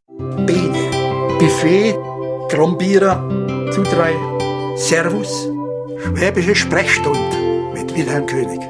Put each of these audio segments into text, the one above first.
Bene, Buffet, Trombierer, zu 3, Servus, Schwäbische Sprechstunde mit Wilhelm König.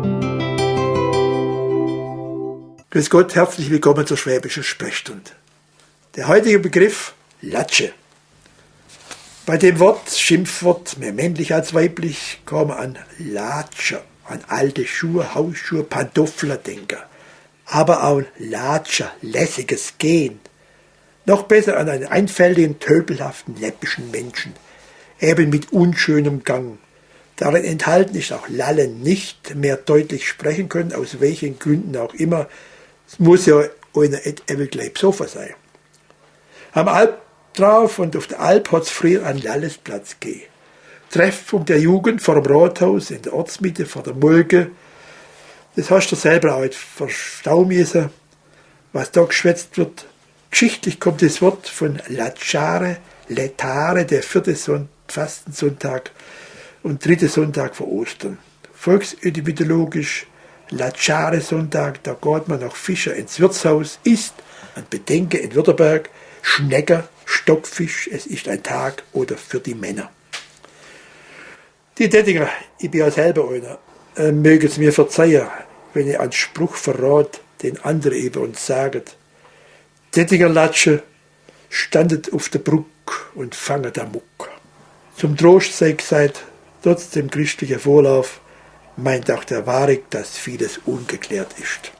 Grüß Gott, herzlich willkommen zur Schwäbischen Sprechstunde. Der heutige Begriff Latsche. Bei dem Wort, Schimpfwort, mehr männlich als weiblich, kann man an Latscher, an alte Schuhe, Hausschuhe, Pantoffler denken. Aber auch Latscher, lässiges Gehen. Noch besser an einen einfältigen, tölpelhaften, läppischen Menschen, eben mit unschönem Gang. Darin enthalten ist auch Lallen, nicht mehr deutlich sprechen können, aus welchen Gründen auch immer. Es muss ja einer gleich besoffen sein. Am Alp drauf und auf der Alp hat es früher einen Lallesplatz gegeben. Treffpunkt der Jugend vor dem Rathaus, in der Ortsmitte, vor der Mulke. Das hast du selber auch verstauen müssen, was da geschwätzt wird. Geschichtlich kommt das Wort von Latschare, Letare, der 4. Fastensonntag und 3. Sonntag vor Ostern. Volksetymologisch Latschare-Sonntag, da geht man nach Fischer ins Wirtshaus, isst ein Bedenken in Württemberg, Schnecker, Stockfisch, es ist ein Tag oder für die Männer. Die Tätiger, ich bin ja selber einer, mögen es mir verzeihen, wenn ich einen Spruch verrat, den andere über uns sagen. Tätiger Latsche standet auf der Bruck und fanget am Muck. Zum Trost sei gesagt, trotz dem christlichen Vorlauf, meint auch der Wahrig, dass vieles ungeklärt ist.